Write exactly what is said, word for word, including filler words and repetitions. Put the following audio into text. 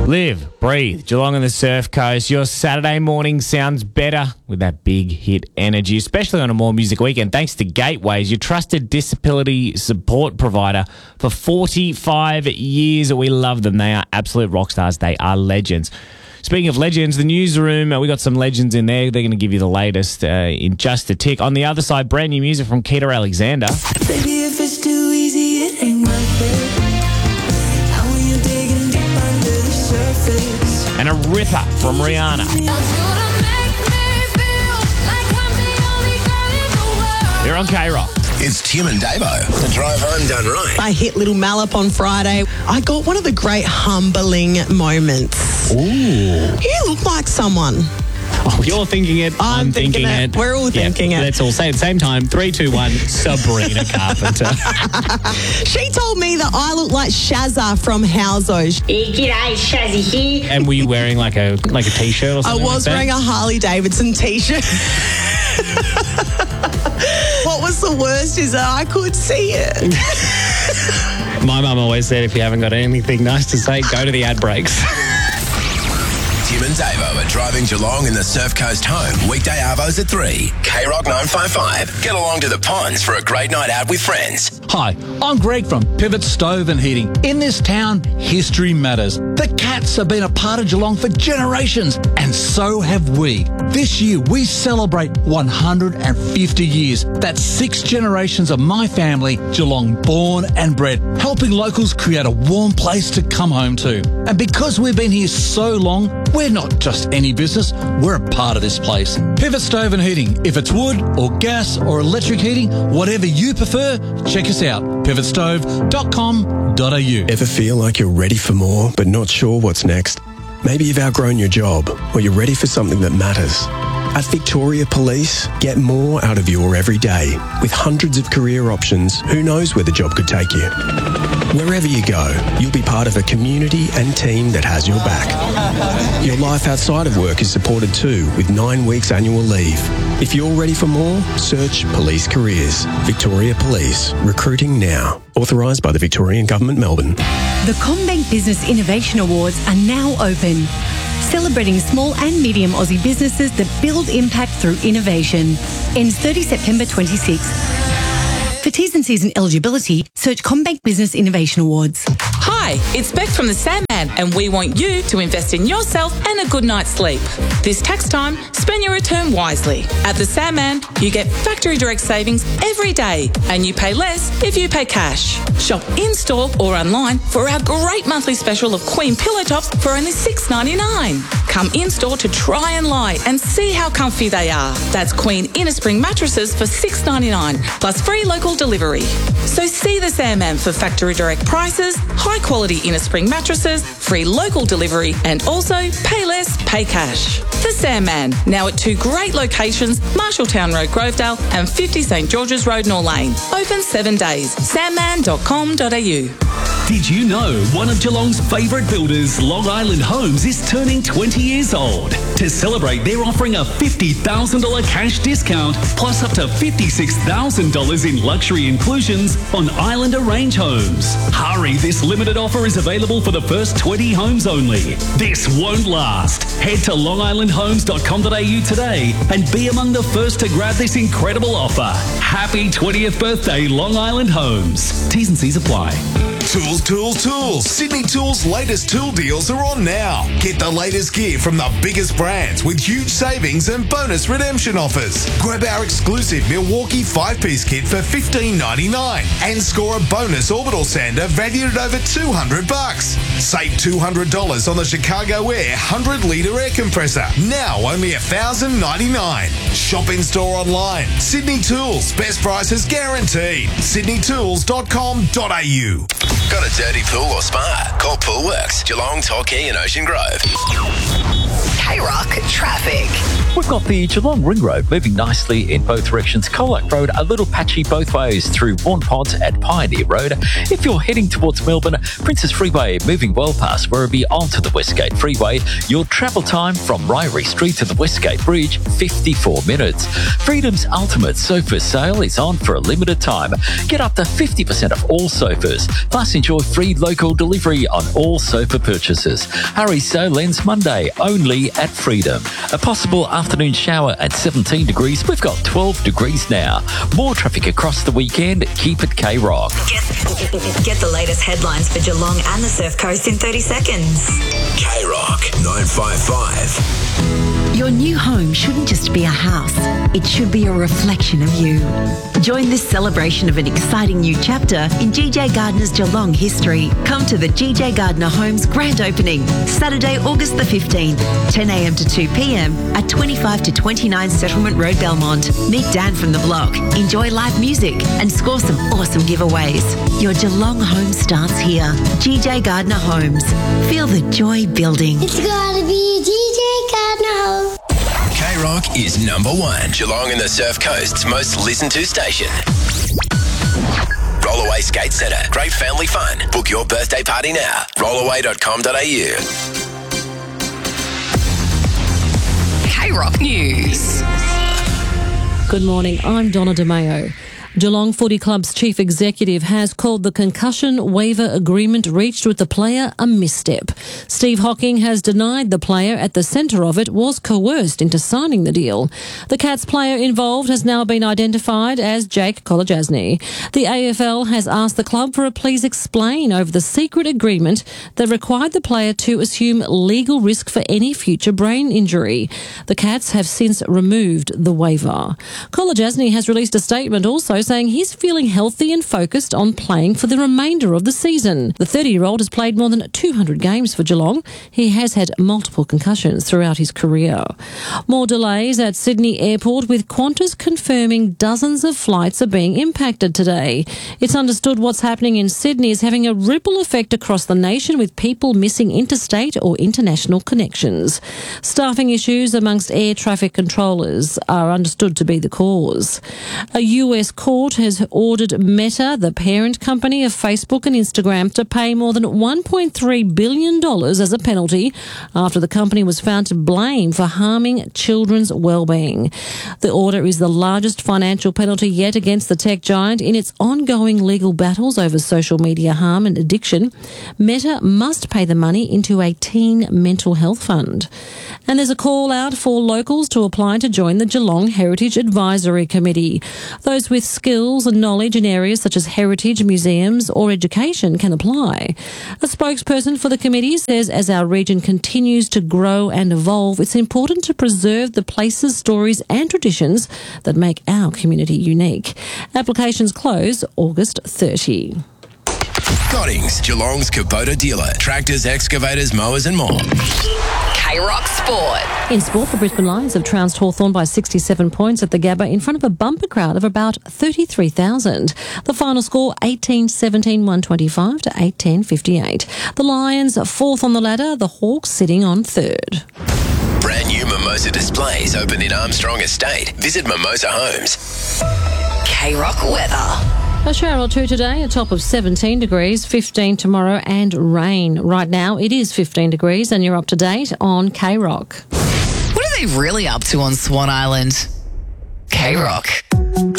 Live, breathe, Geelong on the Surf Coast. Your Saturday morning sounds better with that big hit energy, especially on a More Music weekend. Thanks to Gateways, your trusted disability support provider for forty-five years. We love them. They are absolute rock stars. They are legends. Speaking of legends, the newsroom, uh, we got some legends in there. They're going to give you the latest uh, in just a tick. On the other side, brand new music from Keita Alexander. Baby, if it's too easy, it ain't worth it. How are you digging deep under the surface? And a ripper from Rihanna. They're on K-Rock. It's Tim and Davo. The drive home done right. I hit Little Malop on Friday. I got one of the great humbling moments. Ooh. You look like someone. Oh, you're thinking it. I'm, I'm thinking, thinking it. it. We're all thinking yeah, it. Let's all say at the same time. Three, two, one. Sabrina Carpenter. She told me that I look like Shazza from Howzo. Hey, g'day, Shazzy here. And were you wearing like a like a t-shirt or I something? was like wearing that? a Harley Davidson t-shirt. What was the worst is that I could see it. My mum always said if you haven't got anything nice to say, go to the ad breaks. Tim and Davo are driving Geelong in the Surf Coast home. Weekday arvos at three. K-Rock nine five five. Get along to the ponds for a great night out with friends. Hi, I'm Greg from Pivot Stove and Heating. In this town, history matters. The Cats have been a part of Geelong for generations, and so have we. This year, we celebrate one hundred fifty years. That's six generations of my family, Geelong born and bred, helping locals create a warm place to come home to. And because we've been here so long, we're not just any business, we're a part of this place. Pivot Stove and Heating. If it's wood or gas or electric heating, whatever you prefer, check us out, pivot stove dot com dot a u. Ever feel like you're ready for more but not sure what's next? Maybe you've outgrown your job or you're ready for something that matters. At Victoria Police, get more out of your everyday. With hundreds of career options, who knows where the job could take you? Wherever you go, you'll be part of a community and team that has your back. Your life outside of work is supported too, with nine weeks annual leave. If you're ready for more, search Police Careers. Victoria Police. Recruiting now. Authorised by the Victorian Government, Melbourne. The CommBank Business Innovation Awards are now open, celebrating small and medium Aussie businesses that build impact through innovation. Ends thirtieth September twenty-sixth. For T's and C's and eligibility, search CommBank Business Innovation Awards. Hi, it's Beck from the Sandman, and we want you to invest in yourself and a good night's sleep. This tax time, spend your return wisely. At the Sandman, you get factory direct savings every day, and you pay less if you pay cash. Shop in-store or online for our great monthly special of Queen pillow tops for only six dollars ninety-nine. Come in-store to try and lie and see how comfy they are. That's Queen Inner Spring mattresses for six dollars ninety-nine, plus free local delivery. So see the Sandman for factory direct prices, high quality inner spring mattresses, free local delivery, and also pay less, pay cash. The Sandman, now at two great locations, Marshalltown Road, Grovedale, and fifty St George's Road, Nor Lane. Open seven days. sandman dot com dot a u. Did you know one of Geelong's favourite builders, Long Island Homes, is turning twenty years old? To celebrate, they're offering a fifty thousand dollars cash discount plus up to fifty-six thousand dollars in luxury inclusions on Islander Range homes. Hurry, this limited offer is available for the first twenty homes only. This won't last. Head to long island homes dot com dot a u today and be among the first to grab this incredible offer. Happy twentieth birthday, Long Island Homes. T's and C's apply. Tools, tools, tools. Sydney Tools' latest tool deals are on now. Get the latest gear from the biggest brands with huge savings and bonus redemption offers. Grab our exclusive Milwaukee five-piece kit for fifteen ninety-nine and score a bonus orbital sander valued at over two hundred bucks. Save two hundred dollars on the Chicago Air one hundred litre air compressor. Now only one thousand ninety-nine dollars. Shop in store online. Sydney Tools. Best prices guaranteed. sydney tools dot com dot a u. Got a dirty pool or spa? Call Poolworks, Geelong, Torquay and Ocean Grove. K-Rock traffic. We've got the Geelong Ring Road moving nicely in both directions. Colac Road a little patchy both ways through Vaughan Ponds and Pioneer Road. If you're heading towards Melbourne, Princess Freeway moving well past Werribee onto the Westgate Freeway. Your travel time from Ryrie Street to the Westgate Bridge, fifty-four minutes. Freedom's Ultimate Sofa Sale is on for a limited time. Get up to fifty percent off all sofas. Plus enjoy free local delivery on all sofa purchases. Hurry, sale ends Monday only at Freedom. A possible afternoon shower at seventeen degrees. We've got twelve degrees now. More traffic across the weekend. Keep it K-Rock. Get, get the latest headlines for Geelong and the Surf Coast in thirty seconds. K-Rock nine five five. Your new home shouldn't just be a house. It should be a reflection of you. Join this celebration of an exciting new chapter in G J Gardner's Geelong history. Come to the G J Gardner Homes grand opening, Saturday, August the fifteenth, ten a m to two p m at twenty-five to twenty-nine Settlement Road, Belmont. Meet Dan from the block, enjoy live music and score some awesome giveaways. Your Geelong home starts here. G J Gardner Homes. Feel the joy building. It's gotta be G J Gardner Home. K-Rock is number one. Geelong and the Surf Coast's most listened to station. Rollaway Skate Centre. Great family fun. Book your birthday party now. rollaway dot com dot a u. K-Rock News. Good morning, I'm Donna DeMayo. Geelong Footy Club's chief executive has called the concussion waiver agreement reached with the player a misstep. Steve Hocking has denied the player at the centre of it was coerced into signing the deal. The Cats player involved has now been identified as Jake Kolodjasny. The A F L has asked the club for a please explain over the secret agreement that required the player to assume legal risk for any future brain injury. The Cats have since removed the waiver. Kolodjasny has released a statement also saying he's feeling healthy and focused on playing for the remainder of the season. The thirty-year-old has played more than two hundred games for Geelong. He has had multiple concussions throughout his career. More delays at Sydney Airport, with Qantas confirming dozens of flights are being impacted today. It's understood what's happening in Sydney is having a ripple effect across the nation, with people missing interstate or international connections. Staffing issues amongst air traffic controllers are understood to be the cause. A U S court has ordered Meta, the parent company of Facebook and Instagram, to pay more than one point three billion dollars as a penalty after the company was found to blame for harming children's well-being. The order is the largest financial penalty yet against the tech giant in its ongoing legal battles over social media harm and addiction. Meta must pay the money into a teen mental health fund. And there's a call out for locals to apply to join the Geelong Heritage Advisory Committee. Those with skills and knowledge in areas such as heritage, museums or education can apply. A spokesperson for the committee says as our region continues to grow and evolve, it's important to preserve the places, stories and traditions that make our community unique. Applications close August thirtieth. Goddings, Geelong's Kubota dealer. Tractors, excavators, mowers and more. K-Rock Sport. In sport, the Brisbane Lions have trounced Hawthorn by sixty-seven points at the Gabba in front of a bumper crowd of about thirty-three thousand. The final score eighteen seventeen one twenty-five to eighteen fifty-eight. The Lions fourth on the ladder, the Hawks sitting on third. Brand new Mimosa displays open in Armstrong Estate. Visit Mimosa Homes. K-Rock weather. A shower or two today, a top of seventeen degrees, fifteen tomorrow and rain. Right now it is fifteen degrees and you're up to date on K-Rock. What are they really up to on Swan Island? K-Rock.